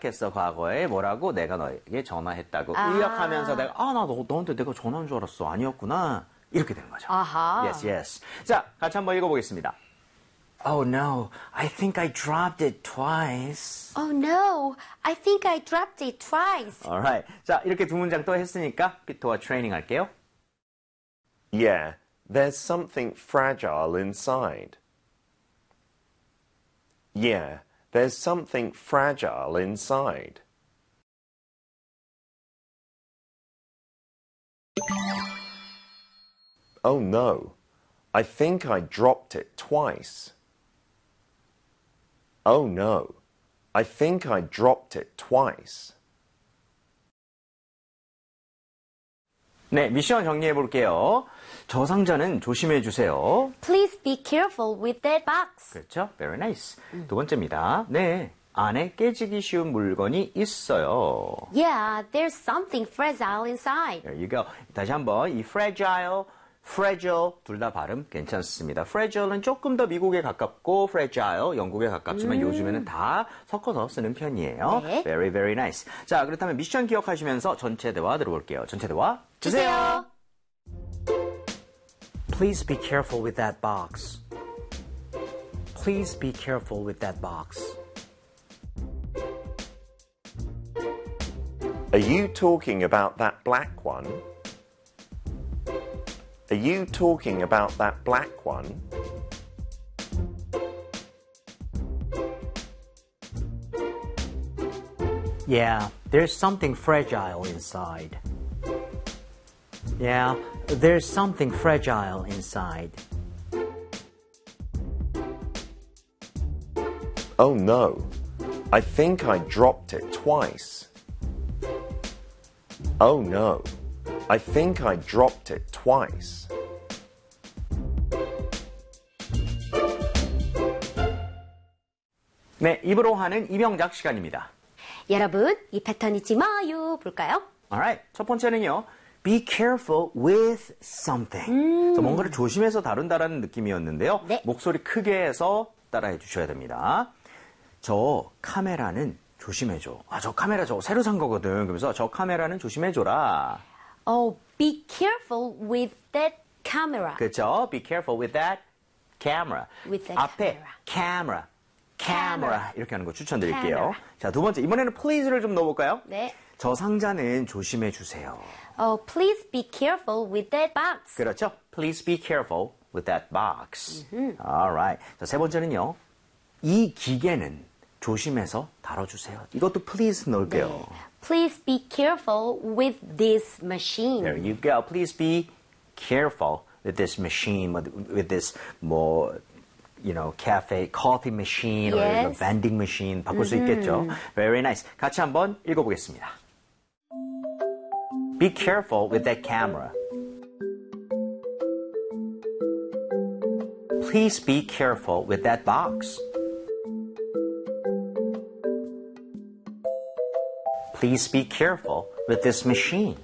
생각했어, 과거에. 뭐라고? 내가 너에게 전화했다고. 의역하면서 내가, 너한테 내가 전화한 줄 알았어. 아니었구나. 이렇게 되는 거죠. 아하. Yes, yes. 자, 같이 한번 읽어보겠습니다. Oh no, I think I dropped it twice. Oh no, I think I dropped it twice. Alright. 자, 이렇게 두 문장 또 했으니까 피터와 트레이닝 할게요. Yeah, there's something fragile inside. Yeah, there's something fragile inside. Oh no, I think I dropped it twice. Oh no, I think I dropped it twice. 네, 미션 정리해 볼게요. 저 상자는 조심해 주세요. Please be careful with that box. 그렇죠? Very nice. 두 번째입니다. 네, 안에 깨지기 쉬운 물건이 있어요. Yeah, there's something fragile inside. There you go. 다시 한번 이 fragile, fragile 둘 다 발음 괜찮습니다. fragile은 조금 더 미국에 가깝고 fragile 영국에 가깝지만 요즘에는 다 섞어서 쓰는 편이에요. 네. Very, very nice. 자, 그렇다면 미션 기억하시면서 전체 대화 들어볼게요. 전체 대화 주세요. Please be careful with that box. Please be careful with that box. Are you talking about that black one? Are you talking about that black one? Yeah, there's something fragile inside. Yeah, there's something fragile inside. Oh no, I think I dropped it twice. Oh no, I think I dropped it twice. 네, 입으로 하는 이명작 시간입니다. 여러분, 이 패턴 잊지 마요. 볼까요? Alright, 첫 번째는요. Be careful with something. 그래서 뭔가를 조심해서 다룬다라는 느낌이었는데요. 네. 목소리 크게 해서 따라해 주셔야 됩니다. 저 카메라는 조심해줘. 저 카메라 저거 새로 산 거거든. 그러면서 저 카메라는 조심해줘라. Oh, be careful with that camera. 그렇죠? Be careful with that camera. With that 앞에 camera. camera 이렇게 하는 거 추천드릴게요. Camera. 자, 두 번째 이번에는 please를 좀 넣어볼까요? 네. 저 상자는 조심해 주세요. Oh, please be careful with that box. 그렇죠? Please be careful with that box. Alright. 자, 세 번째는요. 이 기계는 조심해서 다뤄주세요. 이것도 please 넣을게요. Please be careful with this machine. There you go. Please be careful with this machine, with this cafe, coffee machine, or Yes. vending machine 바꿀 수 있겠죠. Very nice. 같이 한번 읽어보겠습니다. Be careful with that camera. Please be careful with that box. Please be careful with this machine.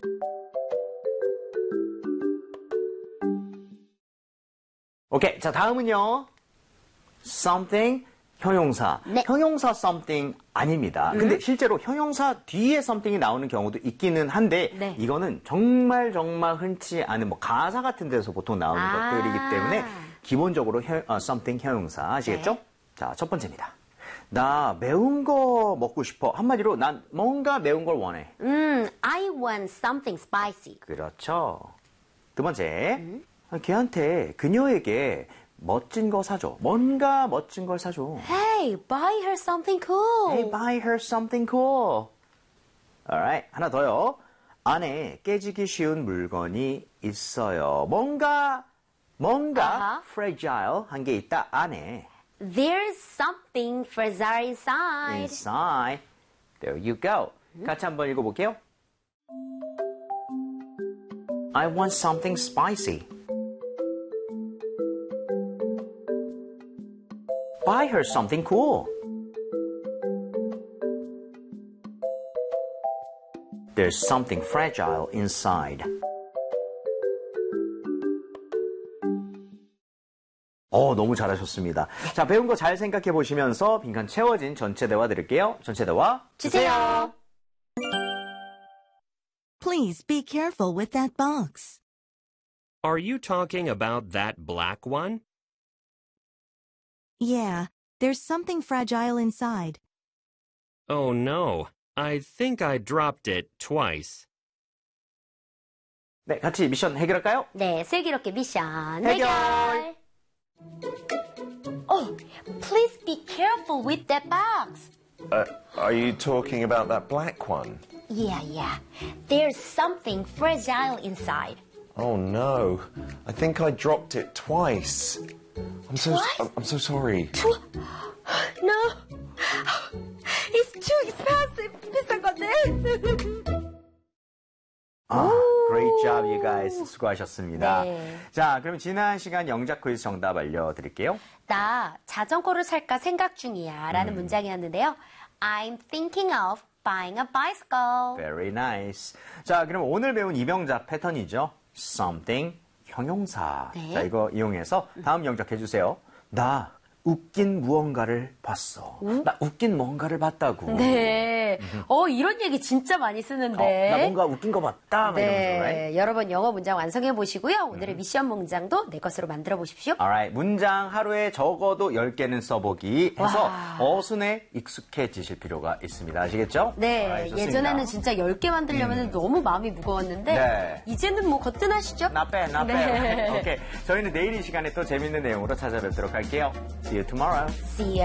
오케이, 자 다음은요. Something 형용사. 네. 형용사 something 아닙니다. 근데 실제로 형용사 뒤에 something이 나오는 경우도 있기는 한데 네. 이거는 정말 흔치 않은 가사 같은 데서 보통 나오는 것들이기 때문에 기본적으로 something 형용사 아시겠죠? 네. 자, 첫 번째입니다. 나 매운 거 먹고 싶어. 한마디로 난 뭔가 매운 걸 원해. I want something spicy. 그렇죠. 두 번째, 걔한테 그녀에게 멋진 거 사줘. 뭔가 멋진 걸 사줘. Hey, buy her something cool. Hey, buy her something cool. Alright, 하나 더요. 안에 깨지기 쉬운 물건이 있어요. 뭔가 아하. fragile 한 게 있다 안에. There's something fragile inside. Inside. There you go. 같이 한번 읽어볼게요. I want something spicy. Buy her something cool. There's something fragile inside. 너무 잘하셨습니다. 자, 배운 거 잘 생각해 보시면서 빈칸 채워진 전체 대화 드릴게요. 전체 대화 주세요. Please be careful with that box. Are you talking about that black one? Yeah, there's something fragile inside. Oh no, I think I dropped it twice. 네, 같이 미션 해결할까요? 네, 슬기롭게 미션 해결. 해결. Oh, please be careful with that box. Are you talking about that black one? Yeah. There's something fragile inside. Oh no, I think I dropped it twice. I'm so sorry. No. It's too expensive. 비싼 건데. Great job, you guys. 수고하셨습니다. 네. 자, 그럼 지난 시간 영작 퀴즈 정답 알려드릴게요. 나 자전거를 살까 생각 중이야 라는 문장이었는데요. I'm thinking of buying a bicycle. Very nice. 자, 그럼 오늘 배운 이명작 패턴이죠. Something, 형용사. 네. 자, 이거 이용해서 다음 영작 해주세요. 나 웃긴 무언가를 봤어. 나 웃긴 뭔가를 봤다고. 네. 이런 얘기 진짜 많이 쓰는데. 나 뭔가 웃긴 거 봤다. 막 이러면서, right? 여러분 영어 문장 완성해 보시고요. 오늘의 미션 문장도 내 것으로 만들어 보십시오. Alright, 문장 하루에 적어도 10개는 써보기 해서 와. 어순에 익숙해지실 필요가 있습니다. 아시겠죠? 네. Alright, 좋습니다. 예전에는 진짜 10개 만들려면 너무 마음이 무거웠는데 네. 이제는 뭐 거뜬하시죠? 나 빼. 네. 오케이. 저희는 내일 이 시간에 또 재밌는 내용으로 찾아뵙도록 할게요. See you tomorrow. See you.